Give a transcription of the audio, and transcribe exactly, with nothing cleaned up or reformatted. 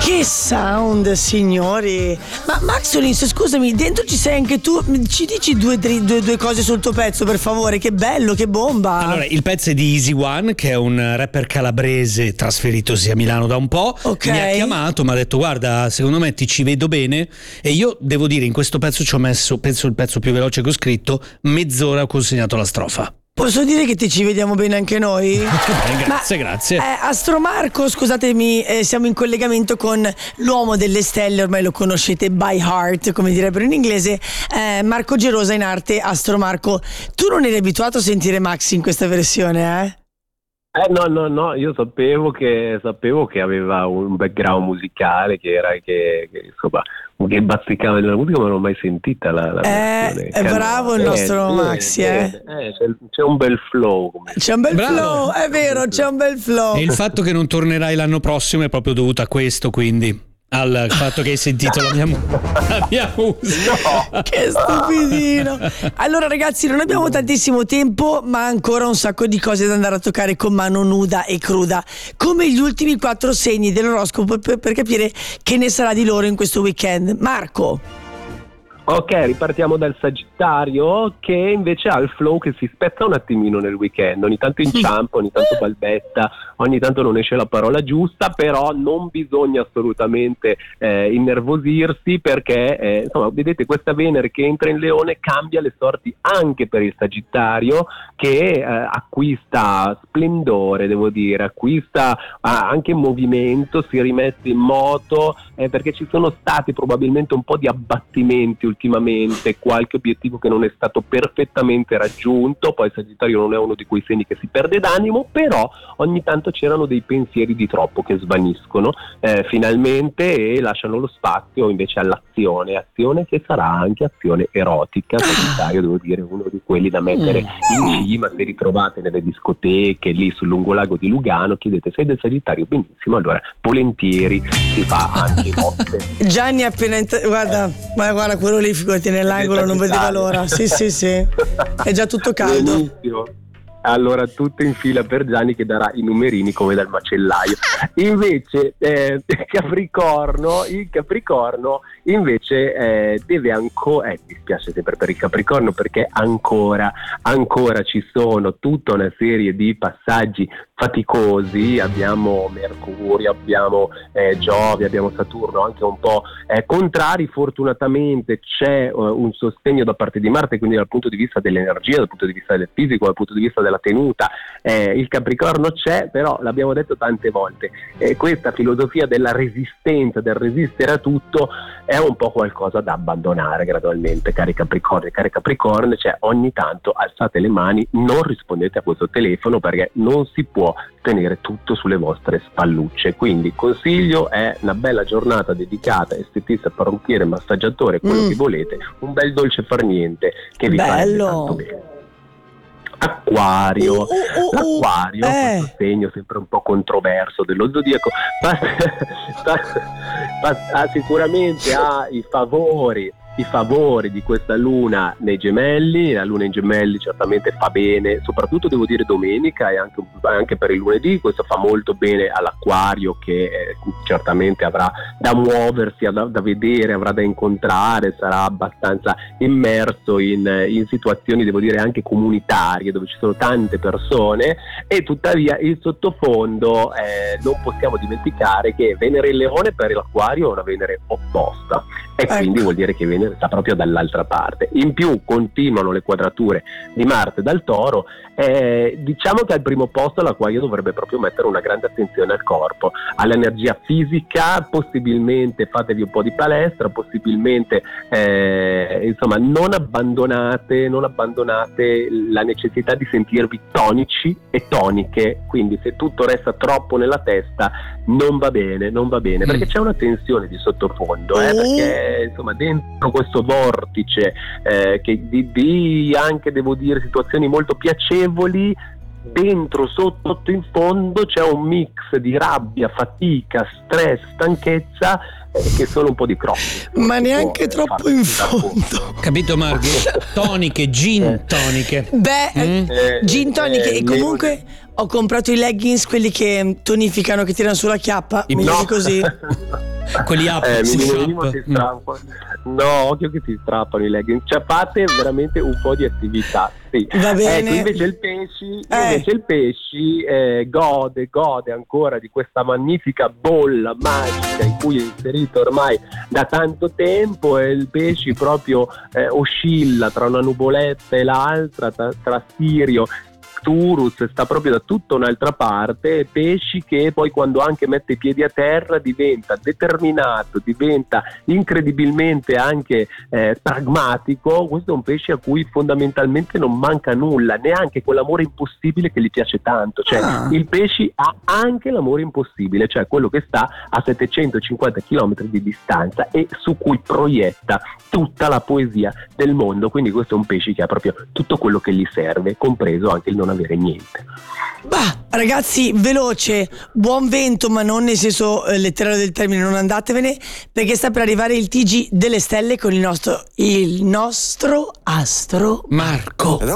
Che sound, signori! Ma Maxolins, scusami, dentro ci sei anche tu? Ci dici due, due, due cose sul tuo pezzo, per favore? Che bello, che bomba! Allora, il pezzo è di Easy One, che è un rapper calabrese trasferitosi a Milano da un po'. Okay. Mi ha chiamato, mi ha detto: guarda, secondo me ti ci vedo bene. E io devo dire, in questo pezzo ci ho messo, penso il pezzo più veloce che ho scritto, mezz'ora ho consegnato la strofa. Posso dire che ti ci vediamo bene anche noi? Eh, grazie, Ma, grazie. Eh, Astro Marco, scusatemi, eh, siamo in collegamento con l'uomo delle stelle, ormai lo conoscete by heart, come direbbero in inglese, eh, Marco Gerosa, in arte Astro Marco. Tu non eri abituato a sentire Maxi in questa versione, eh? Eh no, no, no, io sapevo che sapevo che aveva un background musicale, che era che, che insomma che bazzicava nella musica, ma non l'ho mai sentita la, la Eh, versione. è bravo il nostro eh, Maxi, eh. eh, eh, c'è, c'è un bel flow. Come C'è un bel Bravo. flow, è vero, c'è un bel flow. E il fatto che non tornerai l'anno prossimo è proprio dovuto a questo, quindi al fatto che hai sentito la mia, la mia musica. No. Che stupidino. Allora ragazzi, non abbiamo tantissimo tempo, ma ancora un sacco di cose da andare a toccare con mano nuda e cruda, come gli ultimi quattro segni dell'oroscopo, per, per capire che ne sarà di loro in questo weekend. Marco. Ok, ripartiamo dal Sagittario, che invece ha il flow che si spezza un attimino nel weekend, ogni tanto inciampa, ogni tanto balbetta, ogni tanto non esce la parola giusta, però non bisogna assolutamente eh, innervosirsi, perché eh, insomma, vedete, questa Venere che entra in Leone cambia le sorti anche per il Sagittario, che eh, acquista splendore, devo dire, acquista ah, anche movimento, si rimette in moto, eh, perché ci sono stati probabilmente un po' di abbattimenti ultimamente, qualche obiettivo che non è stato perfettamente raggiunto. Poi il Sagittario non è uno di quei segni che si perde d'animo, però ogni tanto c'erano dei pensieri di troppo che svaniscono eh, finalmente e lasciano lo spazio invece all'azione, azione che sarà anche azione erotica. Sagittario, devo dire, uno di quelli da mettere in cima. Se ritrovate nelle discoteche lì sul lungolago di Lugano, chiedete: sei del Sagittario? Benissimo, allora volentieri si fa anche notte. Gianni appena ent- guarda, guarda, guarda quello lì, figurati nell'angolo, non vedeva l'ora. Sì, sì, sì. È già tutto caldo. Benissimo. Allora tutto in fila per Gianni, che darà i numerini come dal macellaio. Invece eh, Capricorno, il Capricorno invece eh, deve ancora, eh, mi spiace sempre per il Capricorno, perché ancora ancora ci sono tutta una serie di passaggi faticosi. Abbiamo Mercurio, abbiamo eh, Giove, abbiamo Saturno anche un po' eh, contrari. Fortunatamente c'è uh, un sostegno da parte di Marte, quindi dal punto di vista dell'energia, dal punto di vista del fisico, dal punto di vista della tenuta, eh, il Capricorno c'è, però l'abbiamo detto tante volte, eh, questa filosofia della resistenza, del resistere a tutto, è un po' qualcosa da abbandonare gradualmente, cari Capricorni, cari Capricorni, cioè ogni tanto alzate le mani, non rispondete a questo telefono, perché non si può tenere tutto sulle vostre spallucce. Quindi consiglio è una bella giornata dedicata a estetista, parrucchiere, massaggiatore, quello Mm. che volete, un bel dolce far niente che vi farebbe Bello. tanto bene. Acquario, Uh, uh, uh, uh. l'Acquario, Eh. questo segno sempre un po' controverso dello zodiaco, fa, fa, fa, ha sicuramente ha i favori i favori di questa luna nei Gemelli. La luna in Gemelli certamente fa bene, soprattutto devo dire domenica e anche, anche per il lunedì. Questo fa molto bene all'Acquario, che eh, certamente avrà da muoversi, da, da vedere, avrà da incontrare, sarà abbastanza immerso in, in situazioni, devo dire, anche comunitarie, dove ci sono tante persone, e tuttavia il sottofondo eh, non possiamo dimenticare che Venere in Leone per l'Acquario è una Venere opposta, e Ecco. quindi vuol dire che Venere sta proprio dall'altra parte. In più continuano le quadrature di Marte dal Toro. Eh, diciamo che al primo posto l'Acquario dovrebbe proprio mettere una grande attenzione al corpo, all'energia fisica. Possibilmente fatevi un po' di palestra, possibilmente eh, insomma non abbandonate non abbandonate la necessità di sentirvi tonici e toniche. Quindi se tutto resta troppo nella testa non va bene, non va bene, perché c'è una tensione di sottofondo, eh, perché insomma dentro questo vortice eh, che di, di anche, devo dire, situazioni molto piacevoli, dentro, sotto, sotto in fondo c'è un mix di rabbia, fatica, stress, stanchezza, eh, che sono un po' di crocchi. Ma neanche può, eh, troppo farsi in dar conto. fondo. Capito, Marghi? Toniche, gin toniche. Beh, Mm. Eh, gin tonic, eh, e comunque ho comprato i leggings, quelli che tonificano, che tirano sulla chiappa, I- meglio No. di così. quelli up, eh, si minimo, minimo shop. si strappano. No, occhio che si strappano i leggings. Cioè fate veramente un po' di attività. Sì. Va bene. Ecco, invece il pesci, Eh. invece il pesci eh, gode, gode ancora di questa magnifica bolla magica in cui è inserito ormai da tanto tempo, e il pesci proprio eh, oscilla tra una nuvoletta e l'altra, tra, tra Sirio, Turus, sta proprio da tutta un'altra parte. Pesci che poi, quando anche mette i piedi a terra, diventa determinato, diventa incredibilmente anche eh, pragmatico. Questo è un pesce a cui fondamentalmente non manca nulla, neanche quell'amore impossibile che gli piace tanto. Cioè Ah. il pesci ha anche l'amore impossibile, cioè quello che sta a settecentocinquanta chilometri di distanza e su cui proietta tutta la poesia del mondo. Quindi questo è un pesce che ha proprio tutto quello che gli serve, compreso anche il non avere niente. Bah, ragazzi, veloce, buon vento, ma non nel senso eh, letterario del termine, non andatevene, perché sta per arrivare il T G delle stelle con il nostro, il nostro astro Marco.